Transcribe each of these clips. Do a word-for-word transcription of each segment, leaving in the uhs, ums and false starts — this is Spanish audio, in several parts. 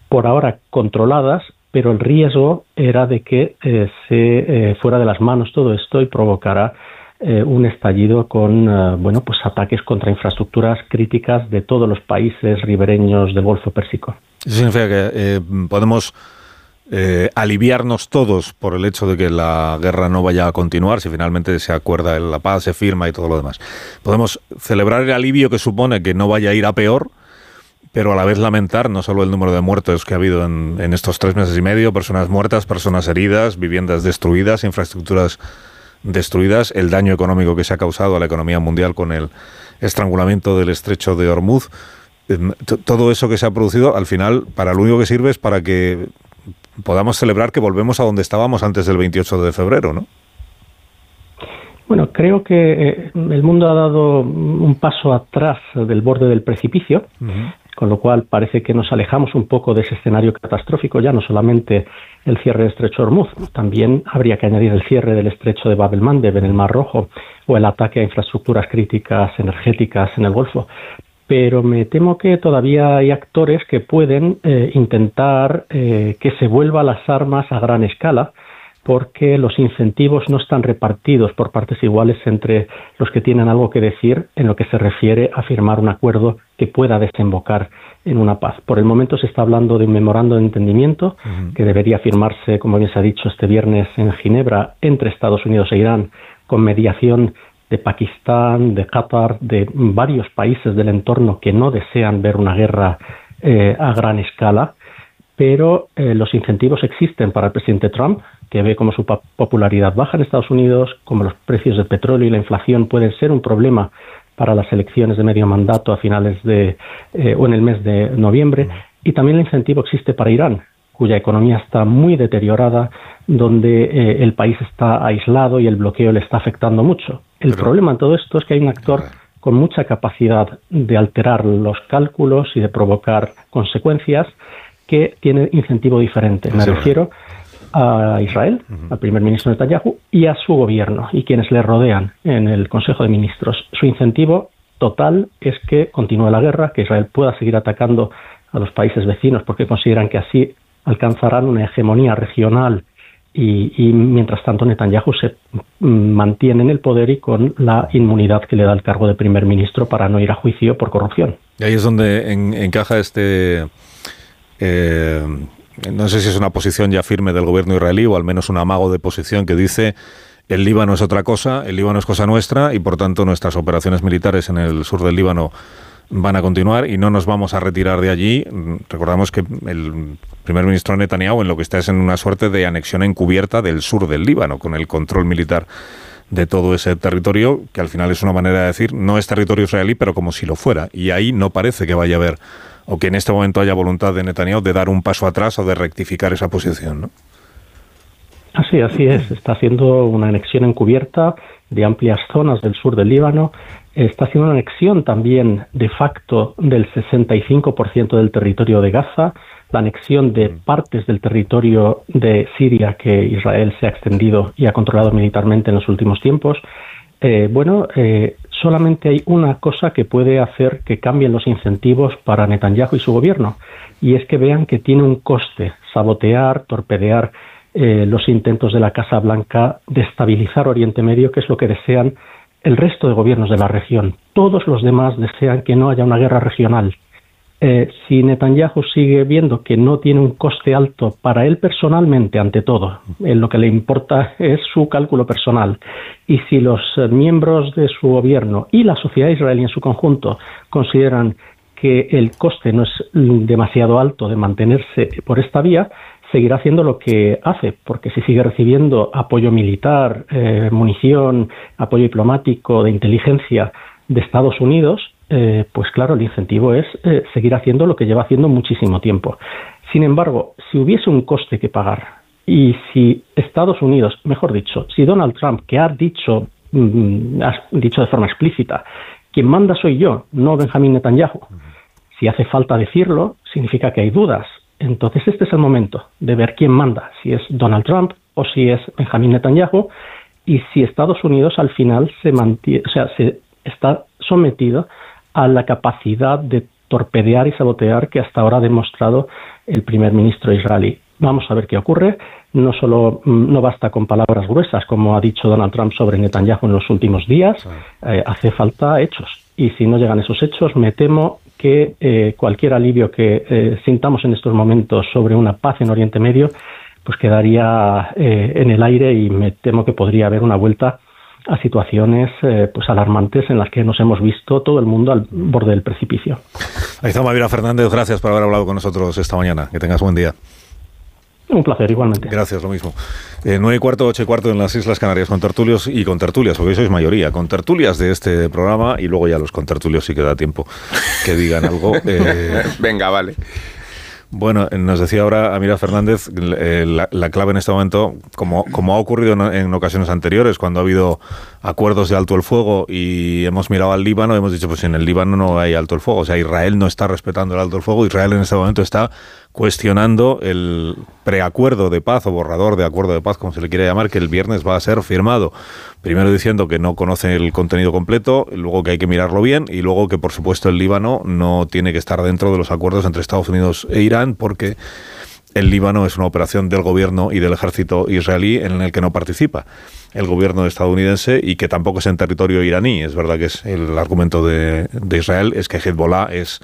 por ahora controladas, pero el riesgo era de que eh, se eh, fuera de las manos todo esto y provocara eh, un estallido con eh, bueno, pues ataques contra infraestructuras críticas de todos los países ribereños del Golfo Pérsico. Eso significa que eh, podemos eh, aliviarnos todos por el hecho de que la guerra no vaya a continuar, si finalmente se acuerda la paz, se firma y todo lo demás. Podemos celebrar el alivio que supone que no vaya a ir a peor, pero a la vez lamentar no solo el número de muertos que ha habido en, en estos tres meses y medio, personas muertas, personas heridas, viviendas destruidas, infraestructuras destruidas, el daño económico que se ha causado a la economía mundial con el estrangulamiento del estrecho de Hormuz. Todo eso que se ha producido, al final, para lo único que sirve es para que podamos celebrar que volvemos a donde estábamos antes del veintiocho de febrero, ¿no? Bueno, creo que eh, el mundo ha dado un paso atrás del borde del precipicio, uh-huh. con lo cual parece que nos alejamos un poco de ese escenario catastrófico, ya no solamente el cierre del estrecho de Hormuz, también habría que añadir el cierre del estrecho de Bab el-Mandeb en el Mar Rojo o el ataque a infraestructuras críticas energéticas en el Golfo. Pero me temo que todavía hay actores que pueden eh, intentar eh, que se vuelvan las armas a gran escala, porque los incentivos no están repartidos por partes iguales entre los que tienen algo que decir en lo que se refiere a firmar un acuerdo que pueda desembocar en una paz. Por el momento se está hablando de un memorando de entendimiento uh-huh. que debería firmarse, como bien se ha dicho, este viernes en Ginebra entre Estados Unidos e Irán, con mediación de Pakistán, de Qatar, de varios países del entorno que no desean ver una guerra eh, a gran escala, pero eh, los incentivos existen para el presidente Trump, que ve como su popularidad baja en Estados Unidos, como los precios del petróleo y la inflación pueden ser un problema para las elecciones de medio mandato a finales de eh, o en el mes de noviembre, y también el incentivo existe para Irán, cuya economía está muy deteriorada, donde eh, el país está aislado y el bloqueo le está afectando mucho. El Pero... problema en todo esto es que hay un actor con mucha capacidad de alterar los cálculos y de provocar consecuencias que tiene incentivo diferente. Me sí, refiero a Israel, uh-huh. al primer ministro Netanyahu, y a su gobierno y quienes le rodean en el Consejo de Ministros. Su incentivo total es que continúe la guerra, que Israel pueda seguir atacando a los países vecinos, porque consideran que así alcanzarán una hegemonía regional y, y mientras tanto Netanyahu se mantiene en el poder y con la inmunidad que le da el cargo de primer ministro para no ir a juicio por corrupción. Y ahí es donde en, encaja este... Eh, no sé si es una posición ya firme del gobierno israelí o al menos un amago de posición que dice el Líbano es otra cosa, el Líbano es cosa nuestra y por tanto nuestras operaciones militares en el sur del Líbano van a continuar y no nos vamos a retirar de allí. Recordamos que el primer ministro Netanyahu en lo que está es en una suerte de anexión encubierta del sur del Líbano, con el control militar de todo ese territorio, que al final es una manera de decir no es territorio israelí, pero como si lo fuera. Y ahí no parece que vaya a haber, o que en este momento haya voluntad de Netanyahu de dar un paso atrás o de rectificar esa posición, ¿no? Así, así es. Está haciendo una anexión encubierta de amplias zonas del sur del Líbano. Está haciendo una anexión también de facto del sesenta y cinco por ciento del territorio de Gaza, la anexión de partes del territorio de Siria que Israel se ha extendido y ha controlado militarmente en los últimos tiempos. Eh, bueno, eh, solamente hay una cosa que puede hacer que cambien los incentivos para Netanyahu y su gobierno, y es que vean que tiene un coste sabotear, torpedear eh, los intentos de la Casa Blanca de estabilizar Oriente Medio, que es lo que desean el resto de gobiernos de la región. Todos los demás desean que no haya una guerra regional. Eh, si Netanyahu sigue viendo que no tiene un coste alto para él personalmente, ante todo, en lo que le importa es su cálculo personal, y si los eh, miembros de su gobierno y la sociedad israelí en su conjunto consideran que el coste no es demasiado alto de mantenerse por esta vía, seguirá haciendo lo que hace, porque si sigue recibiendo apoyo militar, eh, munición, apoyo diplomático, de inteligencia de Estados Unidos, eh, pues claro, el incentivo es eh, seguir haciendo lo que lleva haciendo muchísimo tiempo. Sin embargo, si hubiese un coste que pagar y si Estados Unidos, mejor dicho, si Donald Trump, que ha dicho, mm, ha dicho de forma explícita, quien manda soy yo, no Benjamín Netanyahu, si hace falta decirlo, significa que hay dudas. Entonces este es el momento de ver quién manda, si es Donald Trump o si es Benjamín Netanyahu, y si Estados Unidos al final se mantiene, o sea, se está sometido a la capacidad de torpedear y sabotear que hasta ahora ha demostrado el primer ministro israelí. Vamos a ver qué ocurre. No solo no basta con palabras gruesas, como ha dicho Donald Trump sobre Netanyahu en los últimos días, eh, hace falta hechos. Y si no llegan esos hechos, me temo que eh, cualquier alivio que eh, sintamos en estos momentos sobre una paz en Oriente Medio, pues quedaría eh, en el aire, y me temo que podría haber una vuelta a situaciones eh, pues alarmantes en las que nos hemos visto todo el mundo al borde del precipicio. Ahí está Mavira Fernández, gracias por haber hablado con nosotros esta mañana. Que tengas buen día. Un placer, igualmente. Gracias, lo mismo. Eh, nueve y cuarto, ocho y cuarto en las Islas Canarias, con tertulios y con tertulias, porque hoy sois mayoría, con tertulias de este programa, y luego ya los contertulios sí que da tiempo que digan algo. Eh, Venga, vale. Bueno, nos decía ahora Amira Fernández, eh, la, la clave en este momento, como, como ha ocurrido en, en ocasiones anteriores, cuando ha habido acuerdos de alto el fuego y hemos mirado al Líbano, hemos dicho, pues en el Líbano no hay alto el fuego, o sea, Israel no está respetando el alto el fuego, Israel en este momento está cuestionando el preacuerdo de paz o borrador de acuerdo de paz, como se le quiere llamar, que el viernes va a ser firmado. Primero diciendo que no conoce el contenido completo, luego que hay que mirarlo bien, y luego que, por supuesto, el Líbano no tiene que estar dentro de los acuerdos entre Estados Unidos e Irán, porque el Líbano es una operación del gobierno y del ejército israelí en el que no participa el gobierno estadounidense, y que tampoco es en territorio iraní. Es verdad que es el argumento de, de Israel es que Hezbollah es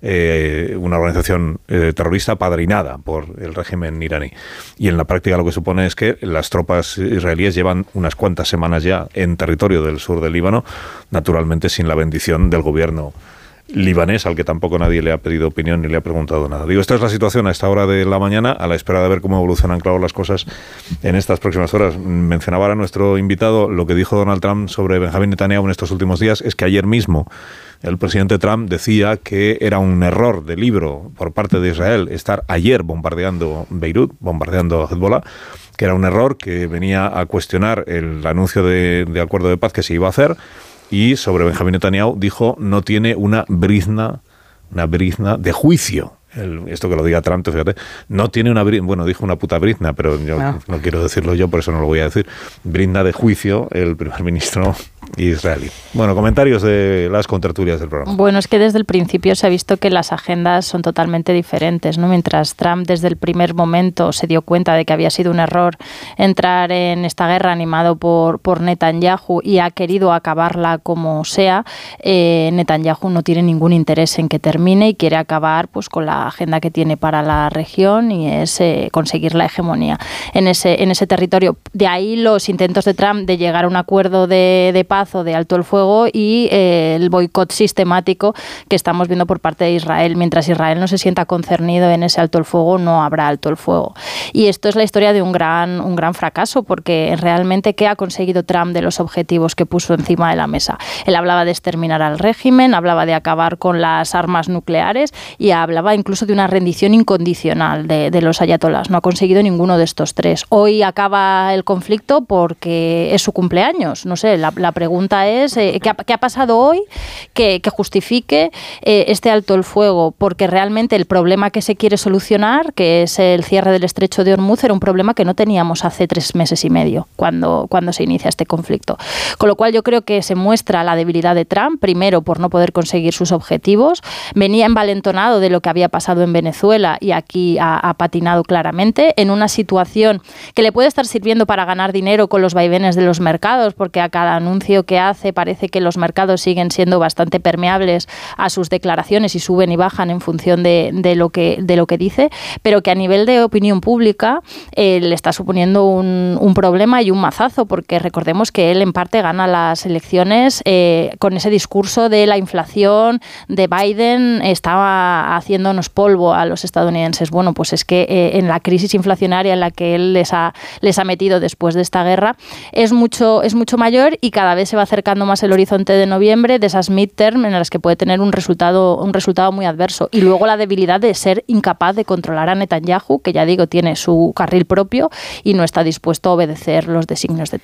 Eh, una organización eh, terrorista padrinada por el régimen iraní. Y en la práctica lo que supone es que las tropas israelíes llevan unas cuantas semanas ya en territorio del sur del Líbano, naturalmente sin la bendición del gobierno libanés, al que tampoco nadie le ha pedido opinión ni le ha preguntado nada. Digo, esta es la situación a esta hora de la mañana, a la espera de ver cómo evolucionan, claro, las cosas en estas próximas horas. Mencionaba ahora nuestro invitado lo que dijo Donald Trump sobre Benjamín Netanyahu en estos últimos días, es que ayer mismo el presidente Trump decía que era un error de libro por parte de Israel estar ayer bombardeando Beirut, bombardeando Hezbollah, que era un error que venía a cuestionar el anuncio de, de acuerdo de paz que se iba a hacer. Y sobre Benjamín Netanyahu dijo, no tiene una brizna, una brizna de juicio. El, esto que lo diga Trump, fíjate, no tiene una brizna, bueno, dijo una puta brizna, pero yo no. no quiero decirlo yo, por eso no lo voy a decir. Brizna de juicio el primer ministro israelí. Bueno, comentarios de las contertulias del programa. Bueno, es que desde el principio se ha visto que las agendas son totalmente diferentes, ¿no? Mientras Trump desde el primer momento se dio cuenta de que había sido un error entrar en esta guerra animado por, por Netanyahu y ha querido acabarla como sea, eh, Netanyahu no tiene ningún interés en que termine y quiere acabar pues con la agenda que tiene para la región, y es eh, conseguir la hegemonía en ese, en ese territorio. De ahí los intentos de Trump de llegar a un acuerdo de, de paz o de alto el fuego y eh, el boicot sistemático que estamos viendo por parte de Israel. Mientras Israel no se sienta concernido en ese alto el fuego, no habrá alto el fuego. Y esto es la historia de un gran, un gran fracaso, porque realmente ¿qué ha conseguido Trump de los objetivos que puso encima de la mesa? Él hablaba de exterminar al régimen, hablaba de acabar con las armas nucleares y hablaba incluso de una rendición incondicional de, de los ayatolás. No ha conseguido ninguno de estos tres. Hoy acaba el conflicto porque es su cumpleaños. No sé, la, la pregunta es eh, ¿qué, ha, ¿qué ha pasado hoy que, que justifique eh, este alto el fuego? Porque realmente el problema que se quiere solucionar, que es el cierre del estrecho de Hormuz, era un problema que no teníamos hace tres meses y medio cuando, cuando se inicia este conflicto. Con lo cual yo creo que se muestra la debilidad de Trump, primero por no poder conseguir sus objetivos. Venía envalentonado de lo que había pasado en Venezuela y aquí ha, ha patinado claramente en una situación que le puede estar sirviendo para ganar dinero con los vaivenes de los mercados, porque a cada anuncio que hace parece que los mercados siguen siendo bastante permeables a sus declaraciones y suben y bajan en función de, de, lo, que, de lo que dice, pero que a nivel de opinión pública eh, le está suponiendo un, un problema y un mazazo, porque recordemos que él en parte gana las elecciones eh, con ese discurso de la inflación de Biden, estaba haciéndonos polvo a los estadounidenses. Bueno, pues es que eh, en la crisis inflacionaria en la que él les ha, les ha metido después de esta guerra es mucho, es mucho mayor, y cada vez se va acercando más el horizonte de noviembre de esas midterm en las que puede tener un resultado, un resultado muy adverso. Y luego la debilidad de ser incapaz de controlar a Netanyahu, que ya digo, tiene su carril propio y no está dispuesto a obedecer los designios de Trump.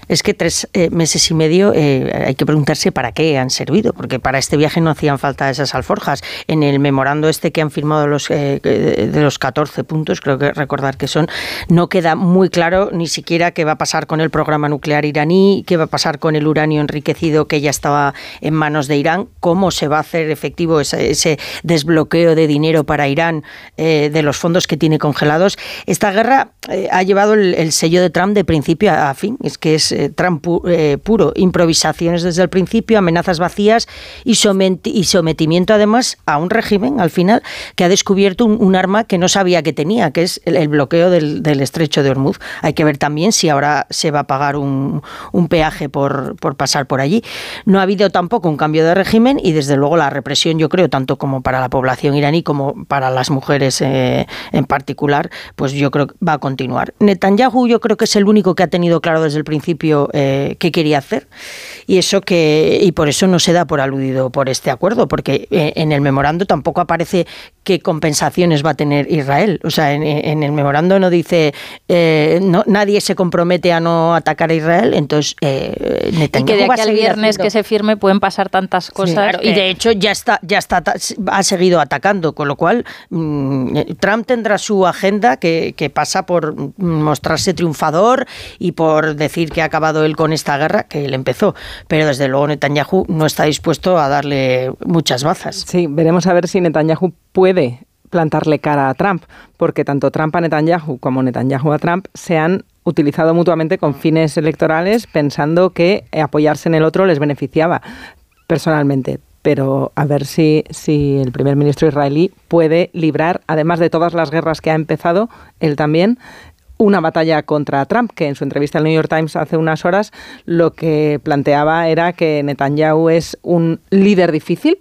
Es que tres eh, meses y medio eh, hay que preguntarse para qué han servido, porque para este viaje no hacían falta esas alforjas. En el memorando este que han firmado los eh, de los catorce puntos, creo que recordar que son, no queda muy claro ni siquiera qué va a pasar con el programa nuclear iraní, qué va a pasar con el uranio enriquecido que ya estaba en manos de Irán, cómo se va a hacer efectivo ese, ese desbloqueo de dinero para Irán eh, de los fondos que tiene congelados. Esta guerra eh, ha llevado el, el sello de Trump de principio a, a fin, es que es Trump pu- eh, puro, improvisaciones desde el principio, amenazas vacías y, somet- y sometimiento además a un régimen al final que ha descubierto un, un arma que no sabía que tenía, que es el, el bloqueo del, del estrecho de Hormuz. Hay que ver también si ahora se va a pagar un, un peaje por, por pasar por allí. No ha habido tampoco un cambio de régimen y desde luego la represión, yo creo, tanto como para la población iraní como para las mujeres eh, en particular, pues yo creo que va a continuar. Netanyahu yo creo que es el único que ha tenido claro desde el principio Eh, qué quería hacer y eso que y por eso no se da por aludido por este acuerdo, porque eh, en el memorando tampoco aparece qué compensaciones va a tener Israel. O sea, en, en el memorando no dice eh, no, nadie se compromete a no atacar a Israel, entonces eh, Netanyahu y que de aquí al viernes haciendo... que se firme pueden pasar tantas cosas. Sí, claro, que... y de hecho ya está ya está ha seguido atacando, con lo cual mmm, Trump tendrá su agenda que, que pasa por mostrarse triunfador y por decir que ha acabado él con esta guerra, que él empezó, pero desde luego Netanyahu no está dispuesto a darle muchas bazas. Sí, veremos a ver si Netanyahu puede plantarle cara a Trump, porque tanto Trump a Netanyahu como Netanyahu a Trump se han utilizado mutuamente con fines electorales pensando que apoyarse en el otro les beneficiaba personalmente. Pero a ver si, si el primer ministro israelí puede librar, además de todas las guerras que ha empezado, él también, una batalla contra Trump, que en su entrevista al New York Times hace unas horas lo que planteaba era que Netanyahu es un líder difícil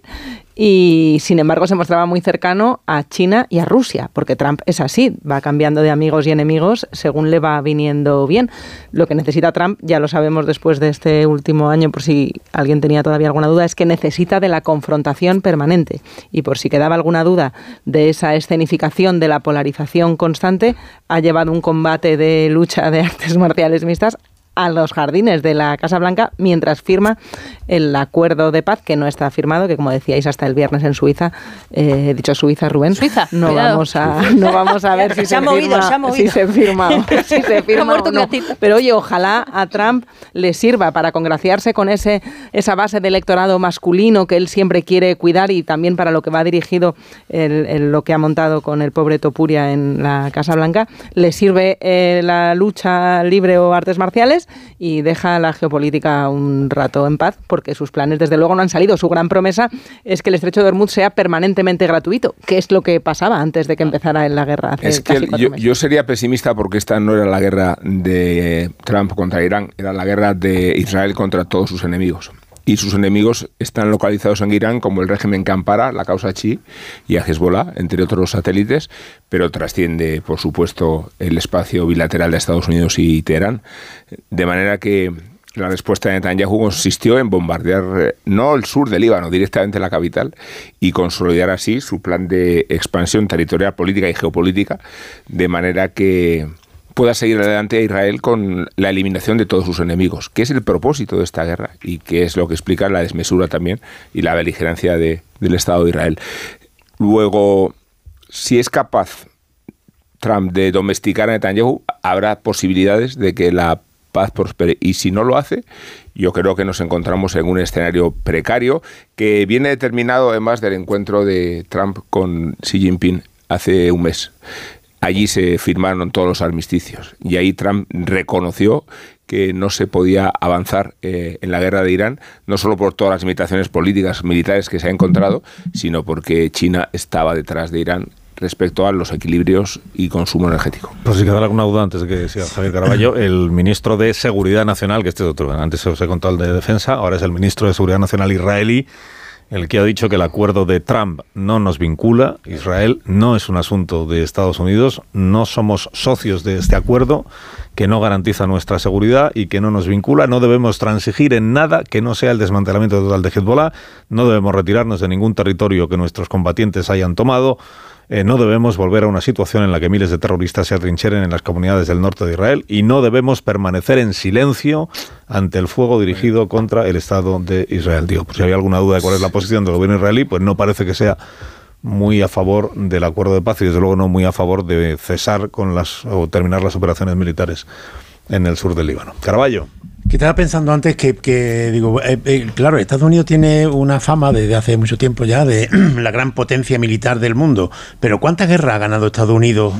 y sin embargo se mostraba muy cercano a China y a Rusia, porque Trump es así, va cambiando de amigos y enemigos según le va viniendo bien. Lo que necesita Trump, ya lo sabemos después de este último año, por si alguien tenía todavía alguna duda, es que necesita de la confrontación permanente. Y por si quedaba alguna duda de esa escenificación de la polarización constante, ha llevado un combate de lucha de artes marciales mixtas a los jardines de la Casa Blanca mientras firma el acuerdo de paz, que no está firmado, que como decíais hasta el viernes en Suiza, eh, he dicho Suiza, Rubén, Suiza, no cuidado. vamos a no vamos a ver si se, se, ha movido, firma, se ha movido. si se firma, si se firma o no. Pero oye, ojalá a Trump le sirva para congraciarse con ese esa base de electorado masculino que él siempre quiere cuidar y también para lo que va dirigido el, el, lo que ha montado con el pobre Topuria en la Casa Blanca. Le sirve eh, la lucha libre o artes marciales y deja la geopolítica un rato en paz, porque sus planes desde luego no han salido. Su gran promesa es que el estrecho de Hormuz sea permanentemente gratuito, que es lo que pasaba antes de que empezara la guerra hace es casi que cuatro yo, meses. yo sería pesimista porque esta no era la guerra de Trump contra Irán, era la guerra de Israel contra todos sus enemigos. Y sus enemigos están localizados en Irán, como el régimen que ampara la causa chií y a Hezbollah, entre otros satélites, pero trasciende, por supuesto, el espacio bilateral de Estados Unidos y Teherán. De manera que la respuesta de Netanyahu consistió en bombardear no el sur del Líbano, directamente la capital, y consolidar así su plan de expansión territorial, política y geopolítica, de manera que pueda seguir adelante a Israel con la eliminación de todos sus enemigos, que es el propósito de esta guerra y que es lo que explica la desmesura también y la beligerancia de, del Estado de Israel. Luego, si es capaz Trump de domesticar a Netanyahu, habrá posibilidades de que la paz prospere. Y si no lo hace, yo creo que nos encontramos en un escenario precario que viene determinado además del encuentro de Trump con Xi Jinping hace un mes. Allí se firmaron todos los armisticios y ahí Trump reconoció que no se podía avanzar eh, en la guerra de Irán, no solo por todas las limitaciones políticas, militares que se ha encontrado, sino porque China estaba detrás de Irán respecto a los equilibrios y consumo energético. Pues si queda alguna duda antes de que siga Javier Caraballo, el ministro de Seguridad Nacional, que este es otro, antes os he contado el de Defensa, ahora es el ministro de Seguridad Nacional israelí, el que ha dicho que el acuerdo de Trump no nos vincula, Israel no es un asunto de Estados Unidos, no somos socios de este acuerdo que no garantiza nuestra seguridad y que no nos vincula. No debemos transigir en nada que no sea el desmantelamiento total de Hezbollah. No debemos retirarnos de ningún territorio que nuestros combatientes hayan tomado. Eh, no debemos volver a una situación en la que miles de terroristas se atrincheren en las comunidades del norte de Israel, y no debemos permanecer en silencio ante el fuego dirigido contra el Estado de Israel. Digo, pues si había alguna duda de cuál es la posición del gobierno israelí, pues no parece que sea muy a favor del acuerdo de paz y desde luego no muy a favor de cesar con las o terminar las operaciones militares en el sur del Líbano. Carballo. Que estaba pensando antes que, que digo, eh, eh, claro, Estados Unidos tiene una fama desde hace mucho tiempo ya de la gran potencia militar del mundo, pero ¿cuántas guerras ha ganado Estados Unidos